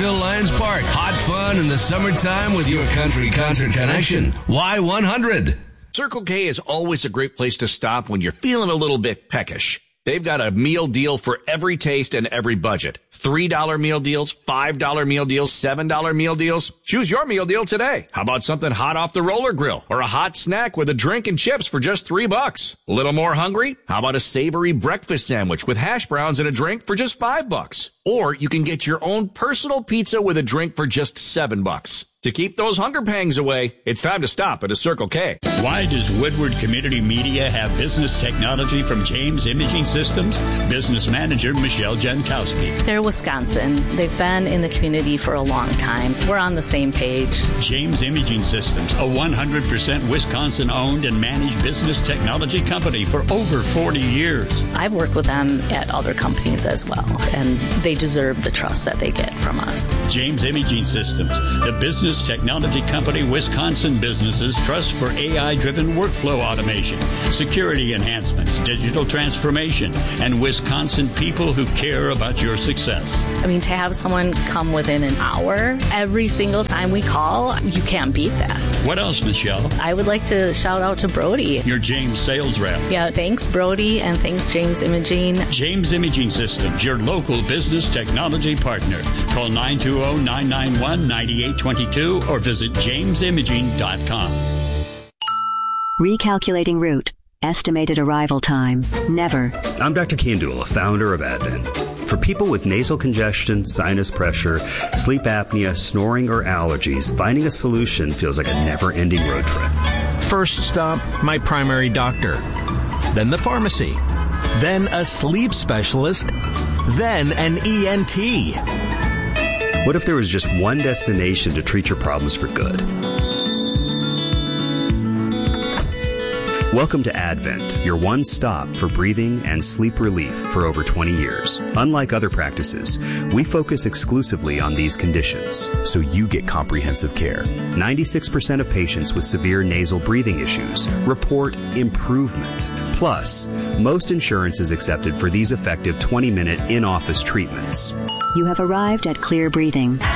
Centerville Lions Park. Hot fun in the summertime with your country concert connection. Y100. Circle K is always a great place to stop when you're feeling a little bit peckish. They've got a meal deal for every taste and every budget. $3 meal deals, $5 meal deals, $7 meal deals. Choose your meal deal today. How about something hot off the roller grill or a hot snack with a drink and chips for just $3? A little more hungry? How about a savory breakfast sandwich with hash browns and a drink for just $5? Or you can get your own personal pizza with a drink for just $7. To keep those hunger pangs away, it's time to stop at a Circle K. Why does Woodward Community Media have business technology from James Imaging Systems? Business manager Michelle Jankowski. They're Wisconsin. They've been in the community for a long time. We're on the same page. James Imaging Systems, a 100% Wisconsin-owned and managed business technology company for over 40 years. I've worked with them at other companies as well, and they deserve the trust that they get from us. James Imaging Systems, the business technology company Wisconsin businesses trust for AI-driven workflow automation, security enhancements, digital transformation, and Wisconsin people who care about your success. I mean, to have someone come within an hour every single time we call, you can't beat that. What else, Michelle? I would like to shout out to Brody. Your James sales rep. Yeah, thanks, Brody, and thanks, James Imaging. James Imaging Systems, your local business technology partner. Call 920-991-9822 or visit jamesimaging.com. Recalculating route. Estimated arrival time. Never. I'm Dr. Kandula, founder of Advent. For people with nasal congestion, sinus pressure, sleep apnea, snoring, or allergies, finding a solution feels like a never-ending road trip. First stop, my primary doctor. Then the pharmacy. Then a sleep specialist. Then an ENT. What if there was just one destination to treat your problems for good? Welcome to Advent, your one stop for breathing and sleep relief for over 20 years. Unlike other practices, we focus exclusively on these conditions, so you get comprehensive care. 96% of patients with severe nasal breathing issues report improvement. Plus, most insurance is accepted for these effective 20-minute in-office treatments. You have arrived at Clear Breathing.